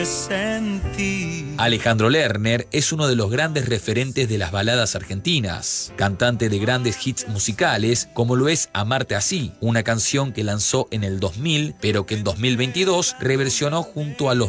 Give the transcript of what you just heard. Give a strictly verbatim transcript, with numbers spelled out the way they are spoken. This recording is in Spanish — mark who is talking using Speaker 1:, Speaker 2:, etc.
Speaker 1: Alejandro Lerner es uno de los grandes referentes de las baladas argentinas, cantante de grandes hits musicales como lo es Amarte Así, una canción que lanzó en el dos mil, pero que en dos mil veintidós reversionó junto a los